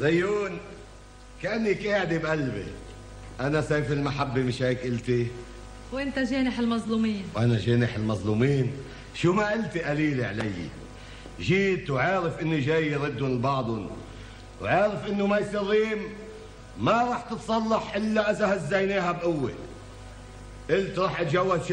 زيون كأنك قاعدة بقلبي. أنا سيف المحبة مش هيك قلتي؟ وأنت جانح المظلومين. وأنا جانح المظلومين؟ شو ما قلتي قليلة علي. جيت وعارف إني جاي يردن لبعضن، وعارف إنه ميس الريم ما رح تتصلح إلا إذا هزيناها بقوة. قلت رح أتجوز